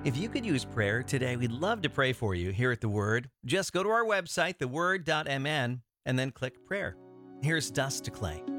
If you could use prayer today, we'd love to pray for you here at The Word. Just go to our website, theword.mn, and then click prayer. Here's Dust to Clay.